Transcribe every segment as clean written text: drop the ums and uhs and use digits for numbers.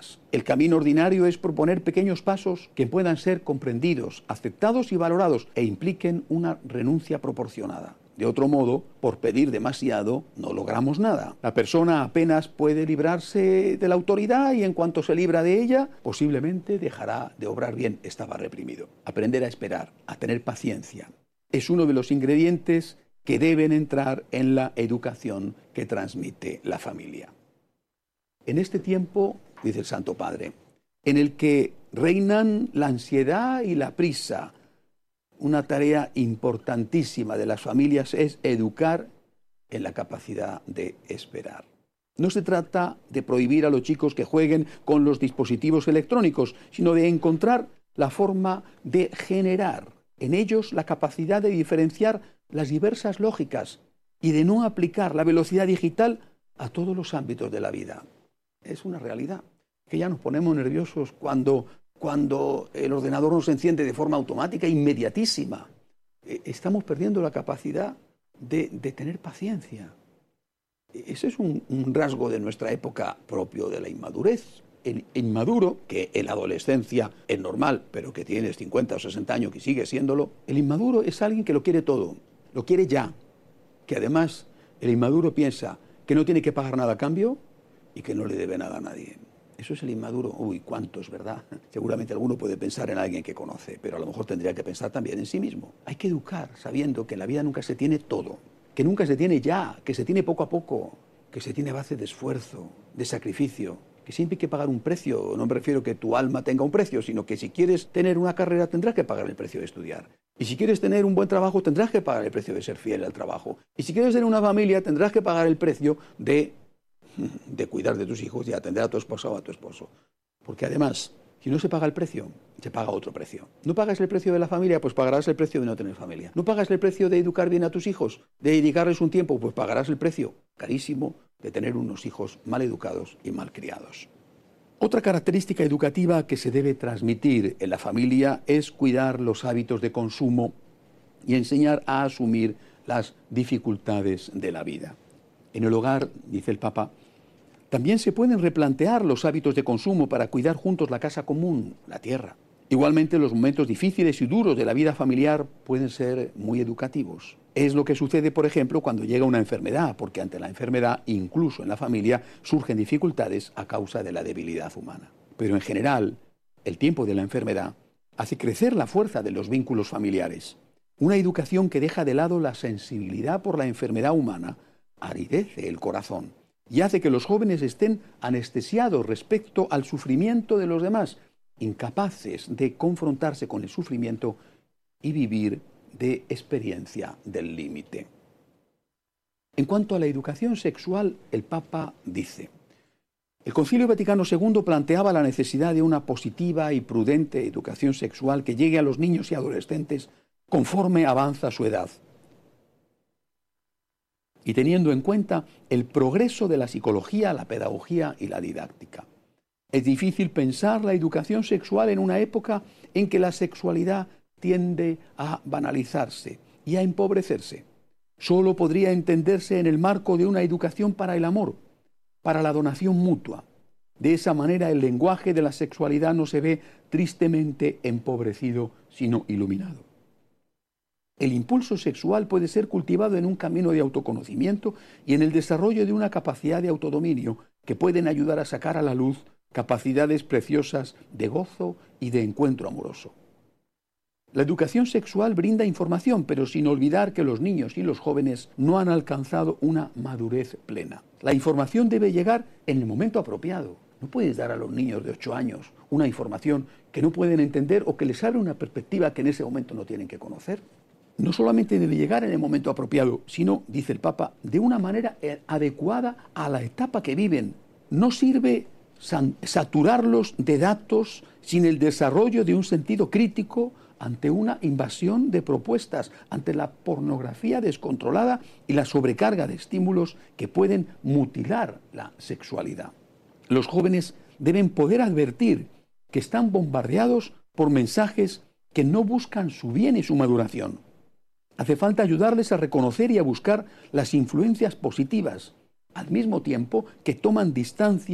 cosas. El camino ordinario es proponer pequeños pasos que puedan ser comprendidos, aceptados y valorados e impliquen una renuncia proporcionada. De otro modo, por pedir demasiado, no logramos nada. La persona apenas puede librarse de la autoridad y en cuanto se libra de ella, posiblemente dejará de obrar bien. Estaba reprimido. Aprender a esperar, a tener paciencia, es uno de los ingredientes que deben entrar en la educación que transmite la familia. En este tiempo, dice el Santo Padre, en el que reinan la ansiedad y la prisa, una tarea importantísima de las familias es educar en la capacidad de esperar. No se trata de prohibir a los chicos que jueguen con los dispositivos electrónicos, sino de encontrar la forma de generar en ellos la capacidad de diferenciar las diversas lógicas y de no aplicar la velocidad digital a todos los ámbitos de la vida. Es una realidad que ya nos ponemos nerviosos cuando el ordenador nos enciende de forma automática, inmediatísima. Estamos perdiendo la capacidad de tener paciencia. Ese es un rasgo de nuestra época propio de la inmadurez. El inmaduro, que en la adolescencia es normal, pero que tienes 50 o 60 años que sigue siéndolo, el inmaduro es alguien que lo quiere todo, lo quiere ya, que además el inmaduro piensa que no tiene que pagar nada a cambio y que no le debe nada a nadie. Eso es el inmaduro. Uy, ¿cuántos, verdad? Seguramente alguno puede pensar en alguien que conoce, pero a lo mejor tendría que pensar también en sí mismo. Hay que educar sabiendo que en la vida nunca se tiene todo, que nunca se tiene ya, que se tiene poco a poco, que se tiene a base de esfuerzo, de sacrificio, que siempre hay que pagar un precio. No me refiero que tu alma tenga un precio, sino que si quieres tener una carrera tendrás que pagar el precio de estudiar. Y si quieres tener un buen trabajo tendrás que pagar el precio de ser fiel al trabajo. Y si quieres tener una familia tendrás que pagar el precio de cuidar de tus hijos y atender a tu esposa o a tu esposo. Porque además, si no se paga el precio, se paga otro precio. No pagas el precio de la familia, pues pagarás el precio de no tener familia. No pagas el precio de educar bien a tus hijos, de dedicarles un tiempo, pues pagarás el precio carísimo de tener unos hijos mal educados y mal criados. Otra característica educativa que se debe transmitir en la familia es cuidar los hábitos de consumo y enseñar a asumir las dificultades de la vida. En el hogar, dice el Papa, también se pueden replantear los hábitos de consumo para cuidar juntos la casa común, la tierra. Igualmente, los momentos difíciles y duros de la vida familiar pueden ser muy educativos. Es lo que sucede, por ejemplo, cuando llega una enfermedad, porque ante la enfermedad, incluso en la familia, surgen dificultades a causa de la debilidad humana. Pero en general, el tiempo de la enfermedad hace crecer la fuerza de los vínculos familiares. Una educación que deja de lado la sensibilidad por la enfermedad humana aridece el corazón y hace que los jóvenes estén anestesiados respecto al sufrimiento de los demás, incapaces de confrontarse con el sufrimiento y vivir de experiencia del límite. En cuanto a la educación sexual, el Papa dice: el Concilio Vaticano II planteaba la necesidad de una positiva y prudente educación sexual que llegue a los niños y adolescentes conforme avanza su edad, y teniendo en cuenta el progreso de la psicología, la pedagogía y la didáctica. Es difícil pensar la educación sexual en una época en que la sexualidad tiende a banalizarse y a empobrecerse. Solo podría entenderse en el marco de una educación para el amor, para la donación mutua. De esa manera el lenguaje de la sexualidad no se ve tristemente empobrecido, sino iluminado. El impulso sexual puede ser cultivado en un camino de autoconocimiento y en el desarrollo de una capacidad de autodominio que pueden ayudar a sacar a la luz capacidades preciosas de gozo y de encuentro amoroso. La educación sexual brinda información, pero sin olvidar que los niños y los jóvenes no han alcanzado una madurez plena. La información debe llegar en el momento apropiado. No puedes dar a los niños de 8 años una información que no pueden entender o que les abre una perspectiva que en ese momento no tienen que conocer. No solamente debe llegar en el momento apropiado, sino, dice el Papa, de una manera adecuada a la etapa que viven. No sirve saturarlos de datos sin el desarrollo de un sentido crítico ante una invasión de propuestas, ante la pornografía descontrolada y la sobrecarga de estímulos que pueden mutilar la sexualidad. Los jóvenes deben poder advertir que están bombardeados por mensajes que no buscan su bien y su maduración. Hace falta ayudarles a reconocer y a buscar las influencias positivas, al mismo tiempo que toman distancia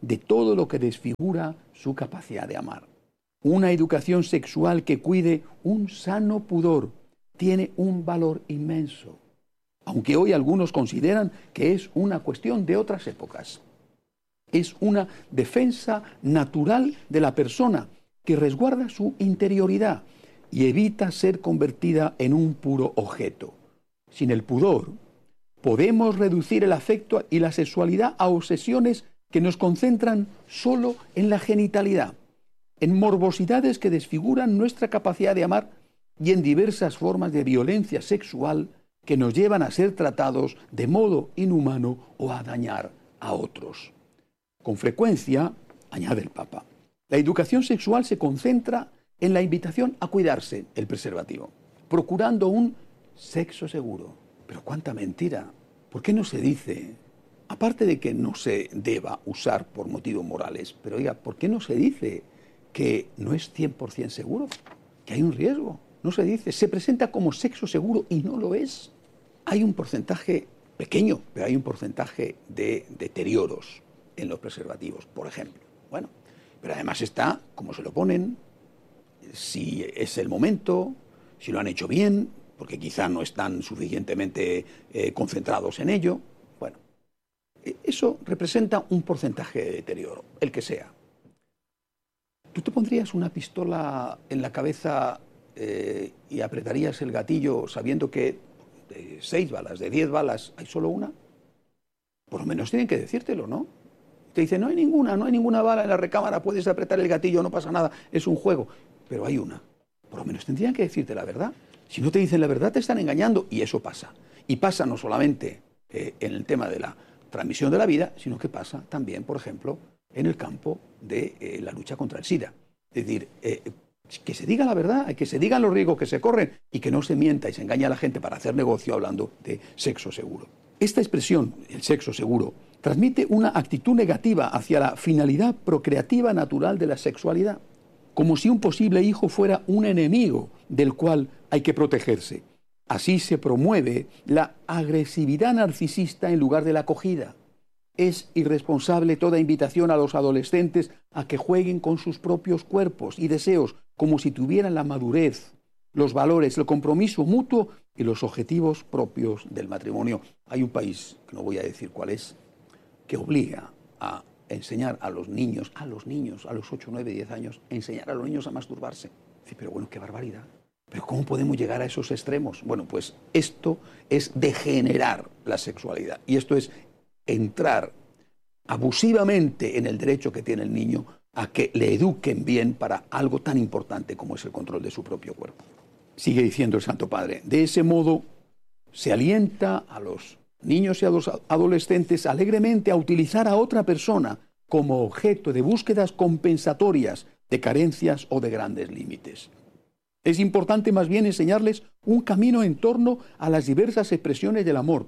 de todo lo que desfigura su capacidad de amar. Una educación sexual que cuide un sano pudor tiene un valor inmenso, aunque hoy algunos consideran que es una cuestión de otras épocas. Es una defensa natural de la persona que resguarda su interioridad y evita ser convertida en un puro objeto. Sin el pudor, podemos reducir el afecto y la sexualidad a obsesiones que nos concentran solo en la genitalidad, en morbosidades que desfiguran nuestra capacidad de amar y en diversas formas de violencia sexual que nos llevan a ser tratados de modo inhumano o a dañar a otros. Con frecuencia, añade el Papa, la educación sexual se concentra en la invitación a cuidarse el preservativo, procurando un sexo seguro. Pero cuánta mentira. ¿Por qué no se dice, aparte de que no se deba usar por motivos morales, pero oiga, ¿por qué no se dice que no es 100% seguro? Que hay un riesgo. No se dice, se presenta como sexo seguro y no lo es. Hay un porcentaje pequeño, pero hay un porcentaje de deterioros en los preservativos, por ejemplo. Bueno, pero además está cómo se lo ponen, si es el momento, si lo han hecho bien, porque quizá no están suficientemente concentrados en ello. Bueno, eso representa un porcentaje de deterioro, el que sea. ¿Tú te pondrías una pistola en la cabeza y apretarías el gatillo sabiendo que de 6 balas, de 10 balas, hay solo una? Por lo menos tienen que decírtelo, ¿no? Te dicen, no hay ninguna bala en la recámara, puedes apretar el gatillo, no pasa nada, es un juego. Pero hay una. Por lo menos tendrían que decirte la verdad. Si no te dicen la verdad, te están engañando. Y eso pasa. Y pasa no solamente en el tema de la transmisión de la vida, sino que pasa también, por ejemplo, en el campo de la lucha contra el SIDA. Es decir, que se diga la verdad, que se digan los riesgos que se corren y que no se mienta y se engaña a la gente para hacer negocio hablando de sexo seguro. Esta expresión, el sexo seguro, transmite una actitud negativa hacia la finalidad procreativa natural de la sexualidad, como si un posible hijo fuera un enemigo del cual hay que protegerse. Así se promueve la agresividad narcisista en lugar de la acogida. Es irresponsable toda invitación a los adolescentes a que jueguen con sus propios cuerpos y deseos como si tuvieran la madurez, los valores, el compromiso mutuo y los objetivos propios del matrimonio. Hay un país, que no voy a decir cuál es, que obliga a enseñar a los niños, a los 8, 9, 10 años, enseñar a los niños a masturbarse. Sí, pero bueno, qué barbaridad. ¿Pero cómo podemos llegar a esos extremos? Bueno, pues esto es degenerar la sexualidad y esto es entrar abusivamente en el derecho que tiene el niño a que le eduquen bien para algo tan importante como es el control de su propio cuerpo. Sigue diciendo el Santo Padre, de ese modo se alienta a los niños y a los adolescentes alegremente a utilizar a otra persona como objeto de búsquedas compensatorias de carencias o de grandes límites. Es importante más bien enseñarles un camino en torno a las diversas expresiones del amor,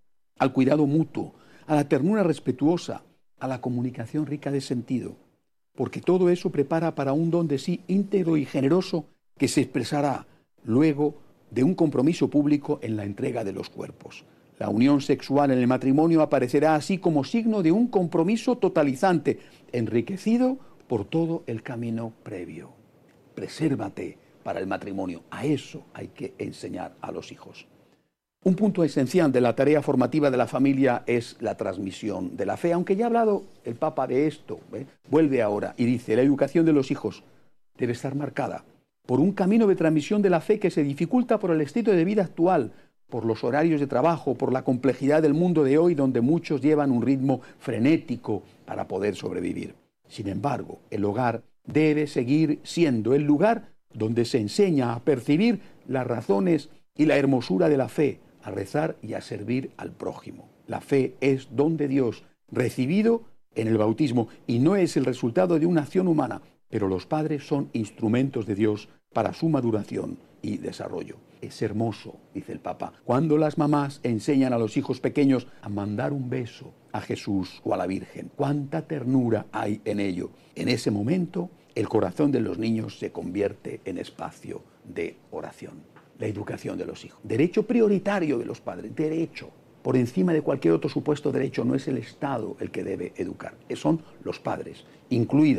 al cuidado mutuo, a la ternura respetuosa, a la comunicación rica de sentido, porque todo eso prepara para un don de sí íntegro y generoso que se expresará luego de un compromiso público en la entrega de los cuerpos. La unión sexual en el matrimonio aparecerá así como signo de un compromiso totalizante, enriquecido por todo el camino previo. Presérvate para el matrimonio. A eso hay que enseñar a los hijos. Un punto esencial de la tarea formativa de la familia es la transmisión de la fe, aunque ya ha hablado el Papa de esto, vuelve ahora y dice, la educación de los hijos debe estar marcada por un camino de transmisión de la fe que se dificulta por el estilo de vida actual, por los horarios de trabajo, por la complejidad del mundo de hoy, donde muchos llevan un ritmo frenético para poder sobrevivir. Sin embargo, el hogar debe seguir siendo el lugar donde se enseña a percibir las razones y la hermosura de la fe, a rezar y a servir al prójimo. La fe es don de Dios, recibido en el bautismo, y no es el resultado de una acción humana, pero los padres son instrumentos de Dios para su maduración y desarrollo. Es hermoso, dice el Papa, cuando las mamás enseñan a los hijos pequeños a mandar un beso a Jesús o a la Virgen. Cuánta ternura hay en ello. En ese momento, el corazón de los niños se convierte en espacio de oración. La educación de los hijos. Derecho prioritario de los padres, derecho. por encima de cualquier otro supuesto derecho. No es el Estado el que debe educar, son los padres, incluida